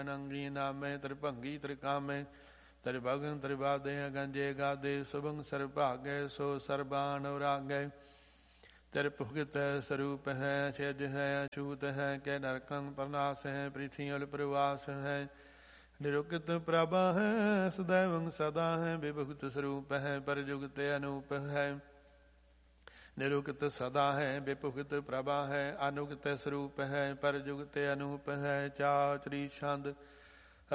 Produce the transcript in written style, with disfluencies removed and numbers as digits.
ਨੰਗੀ ਨਾਮੇ ਤ੍ਰਿਭੰਗੀ ਤ੍ਰਿਕਾਮੇ ਤ੍ਰਿਭਗਨ ਤ੍ਰਿਬਾਦੇ ਗੰਜੇ ਗਾਦੇ ਸੁਭੰਗ ਸਰਭਾਗੈ ਸੋ ਸਰਬਾਨ ਰਾਗੈ ਤ੍ਰਿਭੁਗਤ ਸਰੂਪ ਹੈ ਛਿਜ ਹੈ ਅਛੂਤ ਹੈ ਕੈ ਨਰਕੰ ਪ੍ਰਨਾਸ ਹੈ ਪ੍ਰਿਥਿਯਲ ਪ੍ਰਵਾਸ ਹੈ ਨਿਰੁਕਤ ਪ੍ਰਭਾ ਹੈ ਸदैवं ਸਦਾ ਹੈ ਵਿਭੁਗਤ ਸਰੂਪ ਹੈ ਪਰਜੁਗਤ ਅਨੂਪ ਹੈ ਨਿਰੁਕਤ ਸਦਾ ਹੈ ਵਿਭੁਗਤ ਪ੍ਰਭਾ ਹੈ ਅਨੁਗਤ ਸਰੂਪ ਹੈ ਪਰਜੁਗਤ ਅਨੂਪ ਹੈ ਚਾਤਰੀ ਛੰਦ